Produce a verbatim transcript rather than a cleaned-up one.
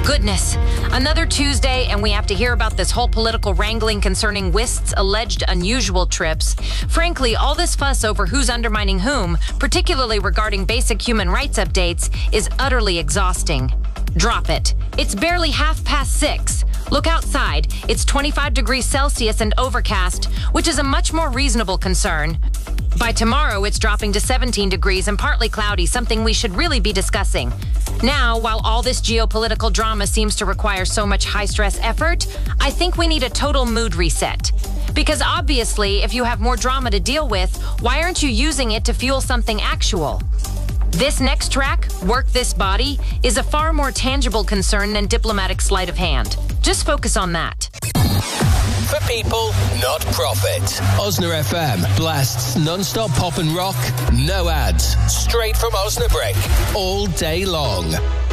Goodness, another Tuesday and we have to hear about this whole political wrangling concerning Wist's alleged unusual trips. Frankly, all this fuss over who's undermining whom, particularly regarding basic human rights updates, is utterly exhausting. Drop it. It's barely half past six. Look outside. It's twenty-five degrees Celsius and overcast, which is a much more reasonable concern. By tomorrow, it's dropping to seventeen degrees and partly cloudy, something we should really be discussing. Now, while all this geopolitical drama seems to require so much high-stress effort, I think we need a total mood reset. Because obviously, if you have more drama to deal with, why aren't you using it to fuel something actual? This next track, Work This Body, is a far more tangible concern than diplomatic sleight of hand. Just focus on that. For people, not profit. Osna F M blasts non-stop pop and rock, no ads, straight from Osnabrück, all day long.